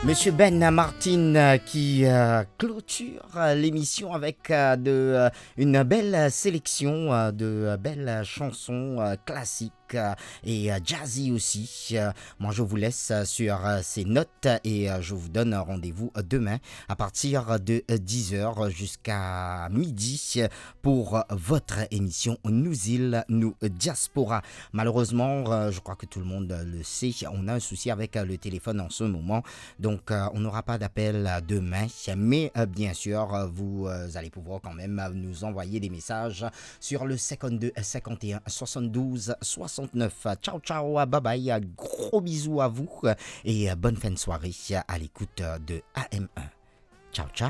Monsieur Ben Martin qui clôture l'émission avec une belle sélection de belles chansons classiques et jazzy aussi. Moi je vous laisse sur ces notes et je vous donne rendez-vous demain à partir de 10h jusqu'à midi pour votre émission Nous Îles, Nous Diaspora. Malheureusement, je crois que tout le monde le sait, on a un souci avec le téléphone en ce moment. Donc, on n'aura pas d'appel demain, mais bien sûr, vous allez pouvoir quand même nous envoyer des messages sur le 52 51 72 69. Ciao, ciao, bye bye, gros bisous à vous et bonne fin de soirée à l'écoute de AM1. Ciao, ciao.